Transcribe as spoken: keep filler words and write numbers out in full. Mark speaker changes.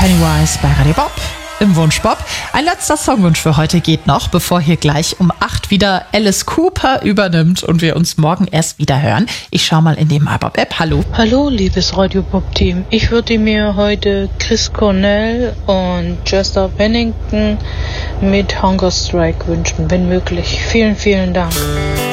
Speaker 1: Pennywise bei Radio Bob im Wunschbob. Ein letzter Songwunsch für heute geht noch, bevor hier gleich um acht wieder Alice Cooper übernimmt und wir uns morgen erst wieder hören. Ich schau mal in die MyBob-App. Hallo.
Speaker 2: Hallo, liebes Radio Bob-Team. Ich würde mir heute Chris Cornell und Chester Bennington mit Hunger Strike wünschen, wenn möglich. Vielen, vielen Dank.